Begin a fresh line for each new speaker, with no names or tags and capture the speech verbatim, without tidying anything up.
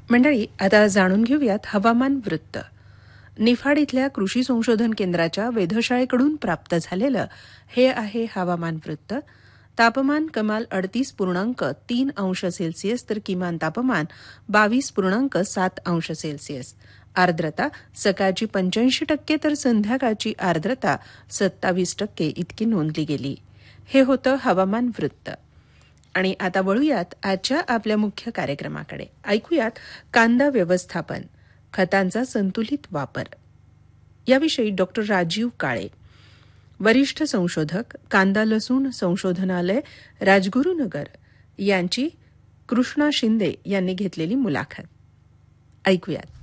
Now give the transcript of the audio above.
मंडळी, आता जाणून घेऊयात हवामान वृत्त. निफाड इथल्या कृषी संशोधन केंद्राच्या वेधशाळेकडून प्राप्त झालेलं हे आहे हवामान वृत्त. तापमान कमाल अडतीस पूर्णांक तीन अंश सेल्सिअस तर किमान तापमान बावीस पूर्णांक सात अंश सेल्सिअस. आर्द्रता सकाळची पंच्याऐंशी टक्के तर संध्याकाळची आर्द्रता सत्तावीस टक्के इतकी नोंदली गेली. हे होतं हवामान वृत्त. आणि आता वळूयात आजच्या आपल्या मुख्य कार्यक्रमाकडे. ऐकूयात कांदा व्यवस्थापन, खतांचा संतुलित वापर याविषयी डॉक्टर राजीव काळे, वरिष्ठ संशोधक, कांदा लसूण संशोधनालय, राजगुरुनगर यांची कृष्णा शिंदे यांनी घेतलेली मुलाखत. ऐकूयात.